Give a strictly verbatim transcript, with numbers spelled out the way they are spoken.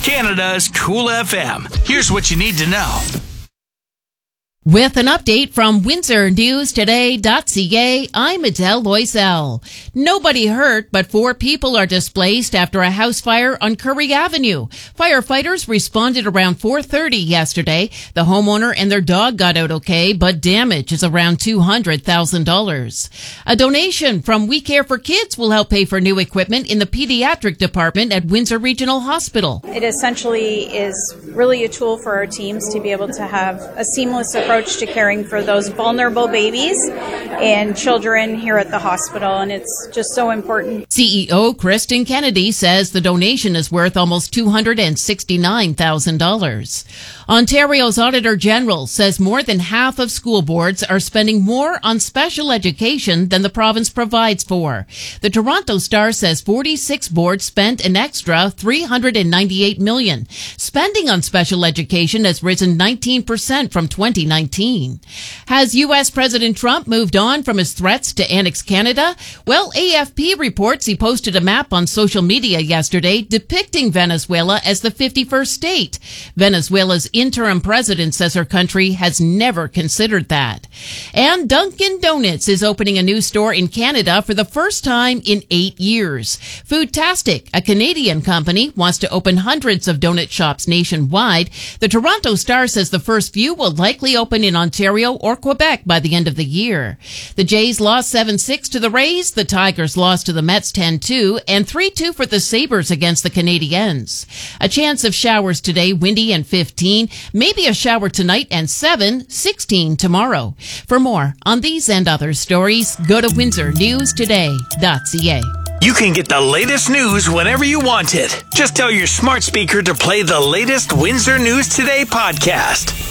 Canada's Cool F M. Here's what you need to know. With an update from Windsor News Today dot C A, I'm Adele Loisel. Nobody hurt, but four people are displaced after a house fire on Currie Avenue. Firefighters responded around four thirty yesterday. The homeowner and their dog got out okay, but damage is around two hundred thousand dollars. A donation from We Care for Kids will help pay for new equipment in the pediatric department at Windsor Regional Hospital. It essentially is really a tool for our teams to be able to have a seamless approach to caring for those vulnerable babies and children here at the hospital, and it's just so important. C E O Kristen Kennedy says the donation is worth almost two hundred sixty-nine thousand dollars. Ontario's Auditor General says more than half of school boards are spending more on special education than the province provides for. The Toronto Star says forty-six boards spent an extra three hundred ninety-eight million dollars. Spending on special education has risen nineteen percent from twenty nineteen. Has U S President Trump moved on from his threats to annex Canada? Well, A F P reports he posted a map on social media yesterday depicting Venezuela as the fifty-first state. Venezuela's interim president says her country has never considered that. And Dunkin' Donuts is opening a new store in Canada for the first time in eight years. Foodtastic, a Canadian company, wants to open hundreds of donut shops nationwide. The Toronto Star says the first few will likely open in Ontario or Quebec by the end of the year. The Jays lost seven six to the Rays, the Tigers lost to the Mets ten two, and three two for the Sabres against the Canadiens. A chance of showers today, windy and fifteen, maybe a shower tonight and seven, sixteen tomorrow. For more on these and other stories, go to Windsor News Today dot C A. You can get the latest news whenever you want it. Just tell your smart speaker to play the latest Windsor News Today podcast.